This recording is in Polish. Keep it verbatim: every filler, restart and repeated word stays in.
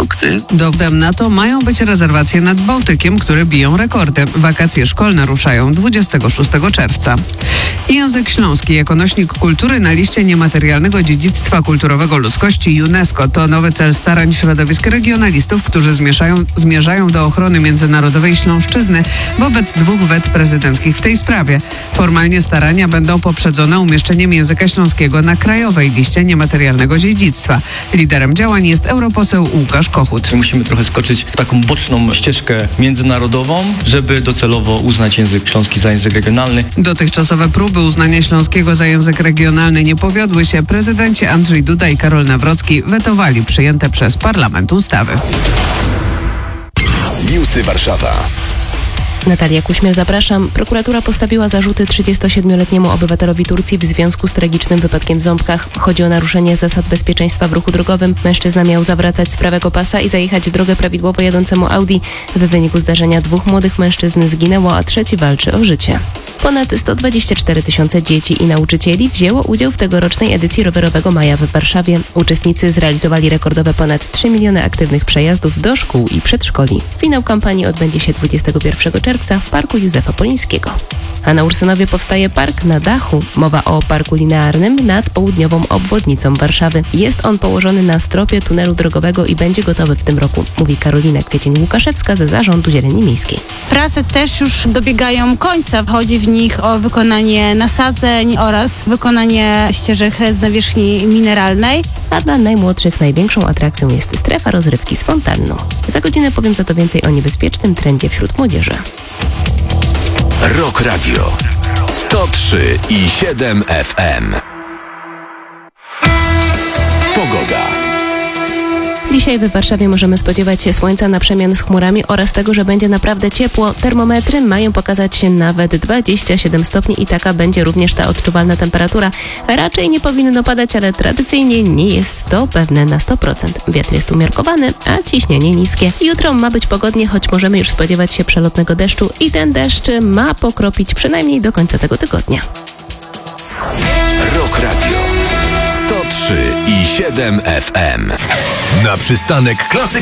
produkty. Dowodem na to mają być rezerwacje nad Bałtykiem, które biją rekordy. Wakacje szkolne ruszają dwudziestego szóstego czerwca. Język śląski jako nośnik kultury na liście niematerialnego dziedzictwa kulturowego ludzkości UNESCO to nowy cel starań środowisk regionalistów, którzy zmierzają, zmierzają do ochrony międzynarodowej Śląszczyzny wobec dwóch wet prezydenckich w tej sprawie. Formalnie starania będą poprzedzone umieszczeniem języka śląskiego na krajowej liście niematerialnego dziedzictwa. Liderem działań jest europoseł Łukasz Kochut. Musimy trochę skoczyć w taką boczną ścieżkę międzynarodową, żeby docelowo uznać język śląski za język regionalny. Dotychczasowe próby uznania śląskiego za język regionalny nie powiodły się. Prezydenci Andrzej Duda i Karol Nawrocki wetowali przyjęte przez parlament ustawy. Newsy Warszawa. Natalia Kuśmiel, zapraszam. Prokuratura postawiła zarzuty trzydziestosiedmioletniemu obywatelowi Turcji w związku z tragicznym wypadkiem w Ząbkach. Chodzi o naruszenie zasad bezpieczeństwa w ruchu drogowym. Mężczyzna miał zawracać z prawego pasa i zajechać drogę prawidłowo jadącemu Audi. W wyniku zdarzenia dwóch młodych mężczyzn zginęło, a trzeci walczy o życie. Ponad sto dwadzieścia cztery tysiące dzieci i nauczycieli wzięło udział w tegorocznej edycji rowerowego Maja w Warszawie. Uczestnicy zrealizowali rekordowe ponad trzy miliony aktywnych przejazdów do szkół i przedszkoli. Finał kampanii odbędzie się dwudziestego pierwszego czerwca w Parku Józefa Polińskiego. A na Ursynowie powstaje park na dachu. Mowa o parku linearnym nad południową obwodnicą Warszawy. Jest on położony na stropie tunelu drogowego i będzie gotowy w tym roku, mówi Karolina Kwiecień-Łukaszewska ze Zarządu Zieleni Miejskiej. Prace też już dobiegają końca. Chodzi w nich o wykonanie nasadzeń oraz wykonanie ścieżek z nawierzchni mineralnej. A dla najmłodszych największą atrakcją jest strefa rozrywki z fontanną. Za godzinę powiem za to więcej o niebezpiecznym trendzie wśród młodzieży. Rock Radio sto trzy i siedem F M. Pogoda. Dzisiaj w Warszawie możemy spodziewać się słońca na przemian z chmurami oraz tego, że będzie naprawdę ciepło. Termometry mają pokazać się nawet dwadzieścia siedem stopni i taka będzie również ta odczuwalna temperatura. Raczej nie powinno padać, ale tradycyjnie nie jest to pewne na sto procent. Wiatr jest umiarkowany, a ciśnienie niskie. Jutro ma być pogodnie, choć możemy już spodziewać się przelotnego deszczu i ten deszcz ma pokropić przynajmniej do końca tego tygodnia. Rock Radio sto trzy i siedem F M. Na przystanek klasy.